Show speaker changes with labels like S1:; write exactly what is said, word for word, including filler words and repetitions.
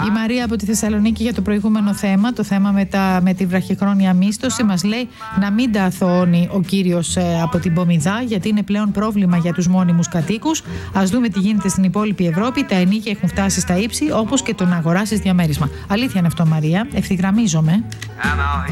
S1: Η Μαρία από τη Θεσσαλονίκη για το προηγούμενο θέμα, το θέμα με, τα, με τη βραχυχρόνια μίσθωση, μας λέει να μην τα αθωώνει ο κύριος ε, από την Πομιδά, γιατί είναι πλέον πρόβλημα για τους μόνιμους κατοίκους. Ας δούμε τι γίνεται στην υπόλοιπη Ευρώπη. Τα ενοίκια έχουν φτάσει στα ύψη, όπως και το να αγοράσεις διαμέρισμα. Αλήθεια είναι αυτό, Μαρία. Ευθυγραμμίζομαι.